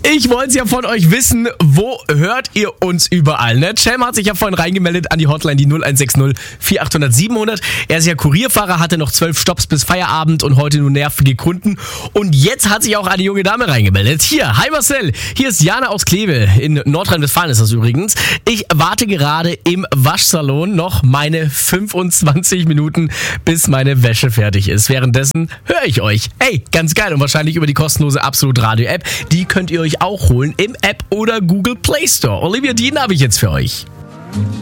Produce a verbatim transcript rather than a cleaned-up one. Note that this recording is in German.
Ich wollte es ja von euch wissen, wo hört ihr uns überall? Ne? Cem hat sich ja vorhin reingemeldet an die Hotline, die null eins sechs null vier acht null null sieben null null. Er ist ja Kurierfahrer, hatte noch zwölf Stopps bis Feierabend und heute nur nervige Kunden. Und jetzt hat sich auch eine junge Dame reingemeldet. Hier, hi Marcel, hier ist Jana aus Kleve, in Nordrhein-Westfalen ist das übrigens. Ich warte gerade im Waschsalon noch meine fünfundzwanzig Minuten, bis meine Wäsche fertig ist. Währenddessen höre ich euch. Hey, ganz geil und wahrscheinlich über die kostenlose Absolut Radio App. Die könnt ihr euch auch holen im App oder Google Play Store. Olivia Dean habe ich jetzt für euch.